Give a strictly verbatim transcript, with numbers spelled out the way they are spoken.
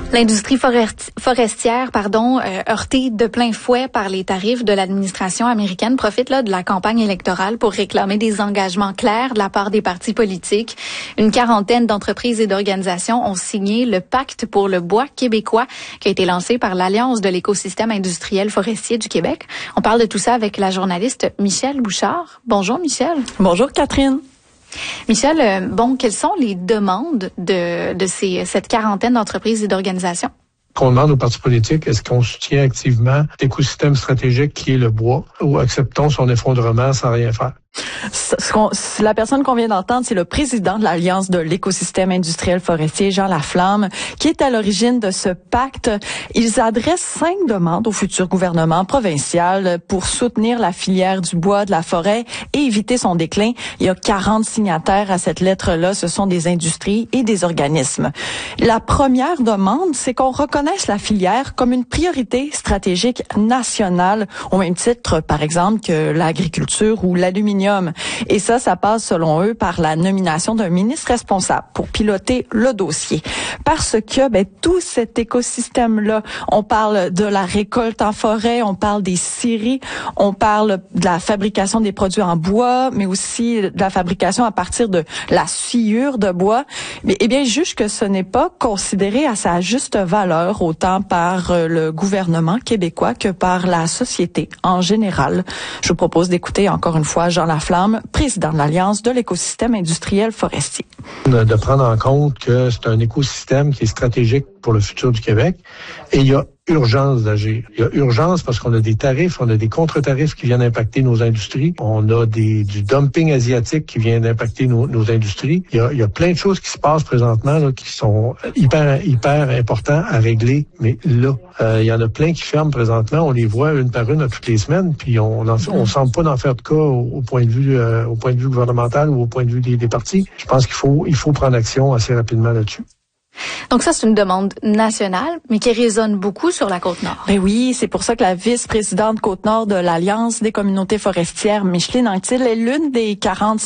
L'industrie foresti- forestière, pardon, euh, heurtée de plein fouet par les tarifs de l'administration américaine, profite là de la campagne électorale pour réclamer des engagements clairs de la part des partis politiques. Une quarantaine d'entreprises et d'organisations ont signé le Pacte pour le bois québécois qui a été lancé par l'Alliance de l'écosystème industriel forestier du Québec. On parle de tout ça avec la journaliste Michèle Bouchard. Bonjour Michèle. Bonjour Catherine. Michèle, euh, bon, quelles sont les demandes de, de ces, cette quarantaine d'entreprises et d'organisations? Qu'on demande aux partis politiques, est-ce qu'on soutient activement l'écosystème stratégique qui est le bois ou acceptons son effondrement sans rien faire? Ce qu'on, la personne qu'on vient d'entendre, c'est le président de l'Alliance de l'écosystème industriel forestier, Jean Laflamme, qui est à l'origine de ce pacte. Ils adressent cinq demandes au futur gouvernement provincial pour soutenir la filière du bois, de la forêt et éviter son déclin. Il y a quarante signataires à cette lettre-là. Ce sont des industries et des organismes. La première demande, c'est qu'on reconnaisse la filière comme une priorité stratégique nationale, au même titre, par exemple, que l'agriculture ou l'aluminium. Et ça, ça passe, selon eux, par la nomination d'un ministre responsable pour piloter le dossier. Parce que, ben, tout cet écosystème-là, on parle de la récolte en forêt, on parle des scieries, on parle de la fabrication des produits en bois, mais aussi de la fabrication à partir de la sciure de bois. Mais, eh bien, juge que ce n'est pas considéré à sa juste valeur, autant par le gouvernement québécois que par la société en général. Je vous propose d'écouter encore une fois Jean Laflamme, président de l'Alliance de l'écosystème industriel forestier. De prendre en compte que c'est un écosystème qui est stratégique pour le futur du Québec et il y a urgence d'agir. Il y a urgence parce qu'on a des tarifs, on a des contre-tarifs qui viennent impacter nos industries, on a des, du dumping asiatique qui vient d'impacter nos, nos industries. Il y, a, il y a plein de choses qui se passent présentement là, qui sont hyper hyper importants à régler, mais là, euh, il y en a plein qui ferment présentement, on les voit une par une à toutes les semaines, puis on ne on semble pas d'en faire de cas au, au point de vue euh, au point de vue gouvernemental ou au point de vue des, des partis. Je pense qu'il faut il faut prendre action assez rapidement là-dessus. Donc ça, c'est une demande nationale, mais qui résonne beaucoup sur la Côte-Nord. Ben oui, c'est pour ça que la vice-présidente Côte-Nord de l'Alliance des communautés forestières, Micheline Anctil, est l'une des quarante